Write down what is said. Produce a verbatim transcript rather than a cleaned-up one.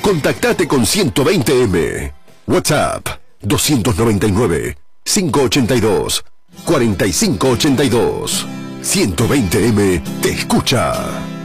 Contactate con ciento veinte eme. WhatsApp dos nueve nueve, cinco ocho dos, cuatro cinco ocho dos. ciento veinte eme te escucha.